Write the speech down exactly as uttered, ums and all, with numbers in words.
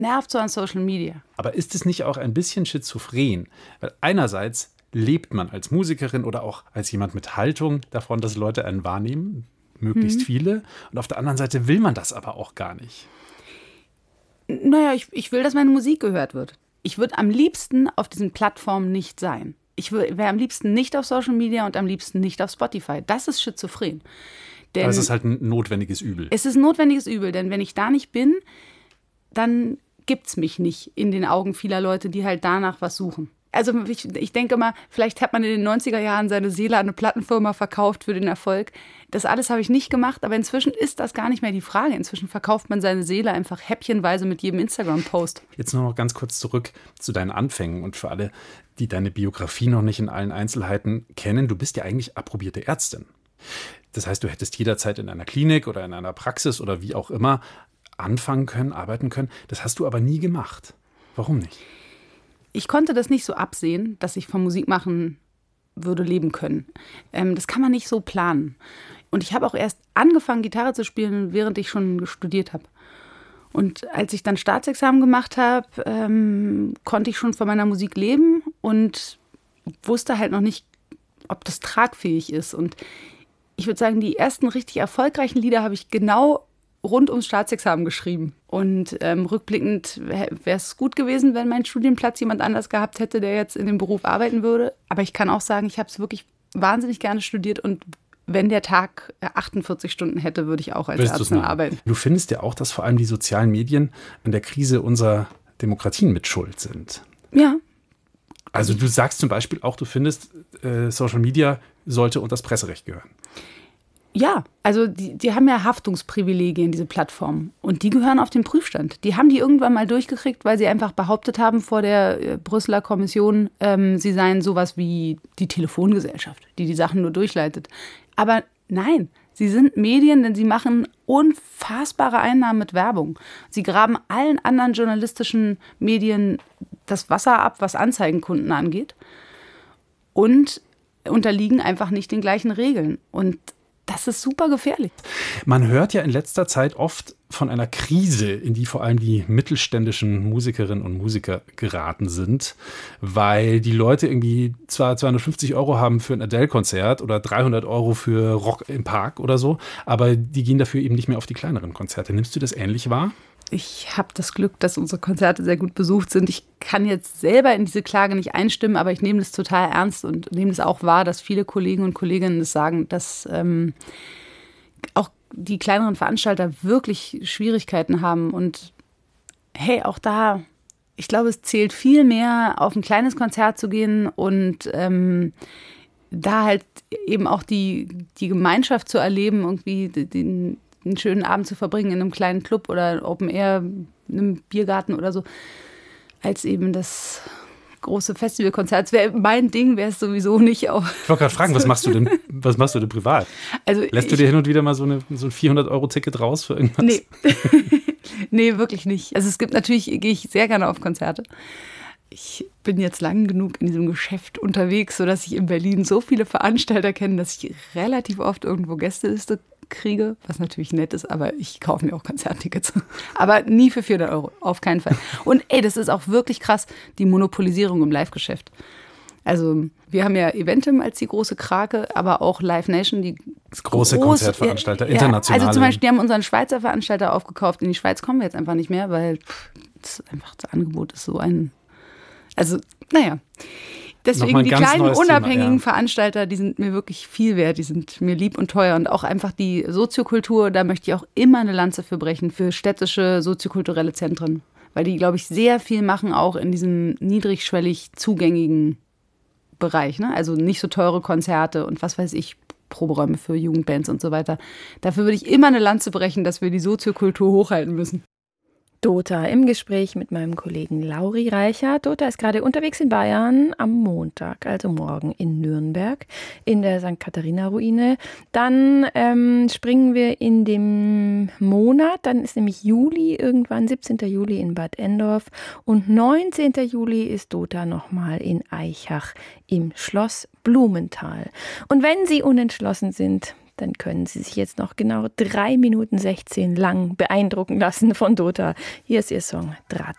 nervt so an Social Media. Aber ist es nicht auch ein bisschen schizophren? Weil einerseits lebt man als Musikerin oder auch als jemand mit Haltung davon, dass Leute einen wahrnehmen, möglichst mhm. viele. Und auf der anderen Seite will man das aber auch gar nicht. Naja, ich, ich will, dass meine Musik gehört wird. Ich würde am liebsten auf diesen Plattformen nicht sein. Ich wäre am liebsten nicht auf Social Media und am liebsten nicht auf Spotify. Das ist schizophren. Denn aber es ist halt ein notwendiges Übel. Es ist ein notwendiges Übel, denn wenn ich da nicht bin, dann gibt es mich nicht in den Augen vieler Leute, die halt danach was suchen. Also ich, ich denke mal, vielleicht hat man in den neunziger Jahren seine Seele an eine Plattenfirma verkauft für den Erfolg. Das alles habe ich nicht gemacht, aber inzwischen ist das gar nicht mehr die Frage. Inzwischen verkauft man seine Seele einfach häppchenweise mit jedem Instagram-Post. Jetzt noch mal ganz kurz zurück zu deinen Anfängen und für alle, die deine Biografie noch nicht in allen Einzelheiten kennen. Du bist ja eigentlich approbierte Ärztin. Das heißt, du hättest jederzeit in einer Klinik oder in einer Praxis oder wie auch immer anfangen können, arbeiten können. Das hast du aber nie gemacht. Warum nicht? Ich konnte das nicht so absehen, dass ich vom Musikmachen würde leben können. Ähm, das kann man nicht so planen. Und ich habe auch erst angefangen, Gitarre zu spielen, während ich schon studiert habe. Und als ich dann Staatsexamen gemacht habe, ähm, konnte ich schon von meiner Musik leben und wusste halt noch nicht, ob das tragfähig ist. Und ich würde sagen, die ersten richtig erfolgreichen Lieder habe ich genau rund ums Staatsexamen geschrieben. Und ähm, rückblickend wäre es gut gewesen, wenn mein Studienplatz jemand anders gehabt hätte, der jetzt in dem Beruf arbeiten würde. Aber ich kann auch sagen, ich habe es wirklich wahnsinnig gerne studiert und wenn der Tag achtundvierzig Stunden hätte, würde ich auch als Willst Ärztin arbeiten. Du findest ja auch, dass vor allem die sozialen Medien an der Krise unserer Demokratien mit schuld sind. Ja. Also du sagst zum Beispiel auch, du findest, äh, Social Media sollte unter das Presserecht gehören. Ja, also die, die haben ja Haftungsprivilegien, diese Plattformen. Und die gehören auf den Prüfstand. Die haben die irgendwann mal durchgekriegt, weil sie einfach behauptet haben vor der äh, Brüsseler Kommission, ähm, sie seien sowas wie die Telefongesellschaft, die die Sachen nur durchleitet. Aber nein, sie sind Medien, denn sie machen unfassbare Einnahmen mit Werbung. Sie graben allen anderen journalistischen Medien das Wasser ab, was Anzeigenkunden angeht. Und unterliegen einfach nicht den gleichen Regeln. Und das ist super gefährlich. Man hört ja in letzter Zeit oft von einer Krise, in die vor allem die mittelständischen Musikerinnen und Musiker geraten sind, weil die Leute irgendwie zwar zweihundertfünfzig Euro haben für ein Adele-Konzert oder dreihundert Euro für Rock im Park oder so, aber die gehen dafür eben nicht mehr auf die kleineren Konzerte. Nimmst du das ähnlich wahr? Ich habe das Glück, dass unsere Konzerte sehr gut besucht sind. Ich kann jetzt selber in diese Klage nicht einstimmen, aber ich nehme das total ernst und nehme das auch wahr, dass viele Kollegen und Kolleginnen das sagen, dass ähm, auch die kleineren Veranstalter wirklich Schwierigkeiten haben. Und hey, auch da, ich glaube, es zählt viel mehr, auf ein kleines Konzert zu gehen und ähm, da halt eben auch die, die Gemeinschaft zu erleben, irgendwie den einen schönen Abend zu verbringen in einem kleinen Club oder Open Air, in einem Biergarten oder so, als eben das große Festivalkonzert. Das wäre mein Ding, wäre es sowieso nicht auch. Ich wollte gerade fragen, was machst du denn, was machst du denn privat? Also Lässt du dir hin und wieder mal so, eine, so ein vierhundert-Euro-Ticket raus für irgendwas? Nee. Nee, wirklich nicht. Also es gibt natürlich, gehe ich sehr gerne auf Konzerte. Ich bin jetzt lang genug in diesem Geschäft unterwegs, sodass ich in Berlin so viele Veranstalter kenne, dass ich relativ oft irgendwo Gästeliste kriege, was natürlich nett ist, aber ich kaufe mir auch Konzerttickets. Aber nie für vierhundert Euro, auf keinen Fall. Und ey, das ist auch wirklich krass, die Monopolisierung im Live-Geschäft. Also wir haben ja Eventim als die große Krake, aber auch Live Nation, die große groß, Konzertveranstalter, ja, internationale. Also zum Beispiel, die haben unseren Schweizer Veranstalter aufgekauft. In die Schweiz kommen wir jetzt einfach nicht mehr, weil pff, das, einfach, das Angebot ist so ein... Also, naja. Deswegen die kleinen, unabhängigen Thema, ja. Veranstalter, die sind mir wirklich viel wert, die sind mir lieb und teuer. Und auch einfach die Soziokultur, da möchte ich auch immer eine Lanze für brechen, für städtische soziokulturelle Zentren. Weil die, glaube ich, sehr viel machen, auch in diesem niedrigschwellig zugängigen Bereich. Ne? Also nicht so teure Konzerte und was weiß ich, Proberäume für Jugendbands und so weiter. Dafür würde ich immer eine Lanze brechen, dass wir die Soziokultur hochhalten müssen. Dota im Gespräch mit meinem Kollegen Lauri Reichert. Dota ist gerade unterwegs in Bayern am Montag, also morgen in Nürnberg, in der Sankt Katharina-Ruine. Dann ähm, springen wir in dem Monat, dann ist nämlich Juli, irgendwann siebzehnten Juli in Bad Endorf und neunzehnten Juli ist Dota nochmal in Aichach im Schloss Blumenthal. Und wenn Sie unentschlossen sind, dann können Sie sich jetzt noch genau drei Minuten sechzehn lang beeindrucken lassen von Dota. Hier ist Ihr Song Draht